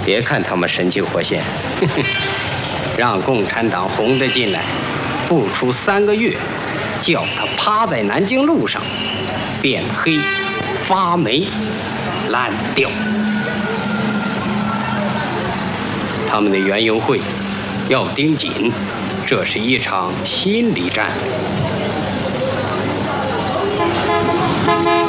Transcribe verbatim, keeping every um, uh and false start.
别看他们神气活现，让共产党红得进来，不出三个月，叫他趴在南京路上，变黑、发霉、烂掉。他们的园游会要盯紧，这是一场心理战。